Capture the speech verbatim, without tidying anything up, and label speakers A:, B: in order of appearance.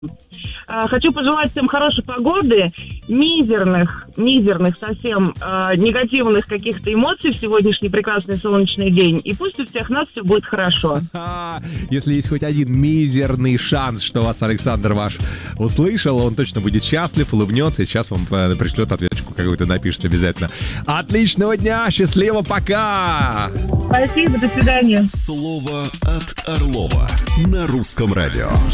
A: А, Хочу пожелать всем хорошей погоды, мизерных, мизерных совсем а, негативных каких-то эмоций в сегодняшний прекрасный солнечный день. И пусть у всех нас все будет хорошо.
B: Если есть хоть один мизерный шанс, что вас Александр ваш услышал, он точно будет счастлив, улыбнется и сейчас вам э, пришлет ответочку какую-то, напишет обязательно. Отличного дня, счастливо, пока!
A: Спасибо, до свидания.
C: Слово от Орлова на Русском радио.